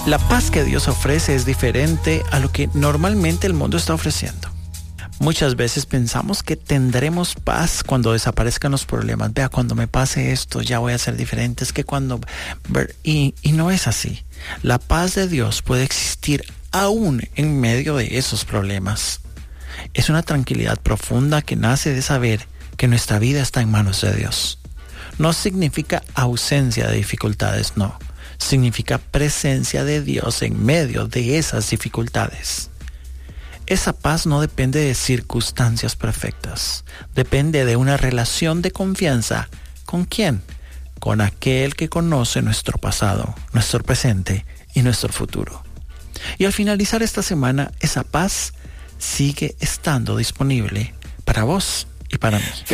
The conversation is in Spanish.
La paz que Dios ofrece es diferente a lo que normalmente el mundo está ofreciendo. Muchas veces pensamos que tendremos paz cuando desaparezcan los problemas. Vea, cuando me pase esto ya voy a ser diferente. Es que cuando... Y no es así. La paz de Dios puede existir aún en medio de esos problemas. Es una tranquilidad profunda que nace de saber que nuestra vida está en manos de Dios. No significa ausencia de dificultades, no. Significa presencia de Dios en medio de esas dificultades. Esa paz no depende de circunstancias perfectas. Depende de una relación de confianza. ¿Con quién? Con aquel que conoce nuestro pasado, nuestro presente y nuestro futuro. Y al finalizar esta semana, esa paz sigue estando disponible para vos y para mí.